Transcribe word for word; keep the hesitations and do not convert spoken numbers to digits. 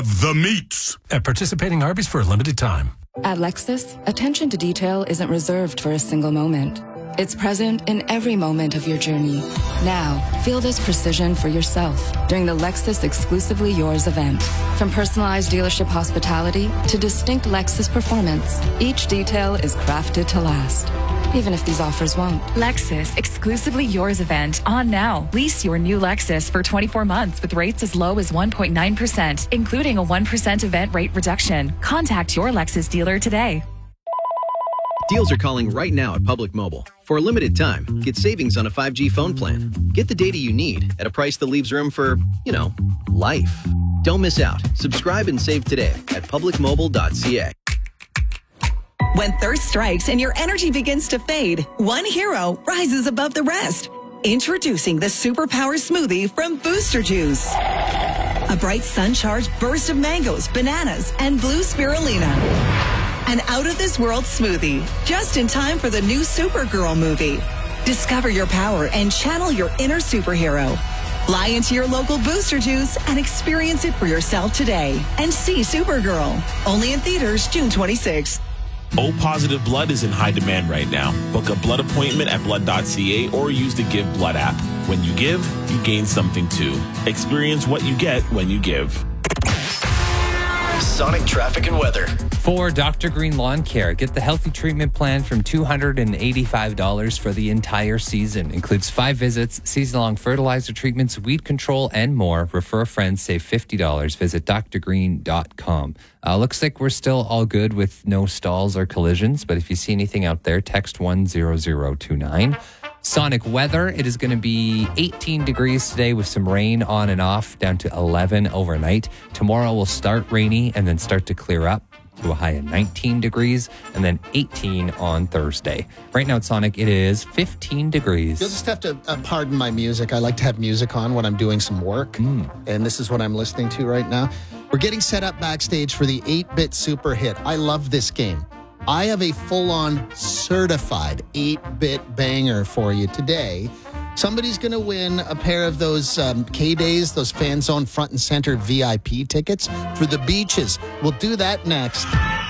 have the meats. At participating Arby's for a limited time. At Lexus, attention to detail isn't reserved for a single moment. It's present in every moment of your journey. Now, feel this precision for yourself during the Lexus Exclusively Yours event. From personalized dealership hospitality to distinct Lexus performance, each detail is crafted to last, even if these offers won't. Lexus Exclusively Yours event on now. Lease your new Lexus for twenty-four months with rates as low as one point nine percent, including a one percent event rate reduction. Contact your Lexus dealer today. Deals are calling right now at Public Mobile. For a limited time, get savings on a five G phone plan. Get the data you need at a price that leaves room for, you know, life. Don't miss out. Subscribe and save today at public mobile dot c a. When thirst strikes and your energy begins to fade, one hero rises above the rest. Introducing the Superpower Smoothie from Booster Juice. A bright sun-charged burst of mangoes, bananas, and blue spirulina. An out-of-this-world smoothie, just in time for the new Supergirl movie. Discover your power and channel your inner superhero. Fly into your local Booster Juice and experience it for yourself today. And see Supergirl. Only in theaters June twenty-sixth. O-positive blood is in high demand right now. Book a blood appointment at blood dot c a or use the Give Blood app. When you give, you gain something too. Experience what you get when you give. Sonic traffic and weather. For Doctor Green Lawn Care, get the healthy treatment plan from two hundred eighty-five dollars for the entire season. Includes five visits, season-long fertilizer treatments, weed control, and more. Refer a friend, save fifty dollars. Visit d r green dot com. Uh, looks like we're still all good with no stalls or collisions, but if you see anything out there, text one zero zero two nine. Sonic weather, it is going to be eighteen degrees today with some rain on and off, down to eleven overnight. Tomorrow will start rainy and then start to clear up to a high of nineteen degrees and then eighteen on Thursday. Right now at Sonic, it is fifteen degrees. You'll just have to uh, pardon my music. I like to have music on when I'm doing some work, mm. and this is what I'm listening to right now. We're getting set up backstage for the eight-bit super hit. I love this game. I have a full-on certified eight-bit banger for you today. Somebody's going to win a pair of those um, K-Days, those Fan Zone front and center V I P tickets for the beaches. We'll do that next.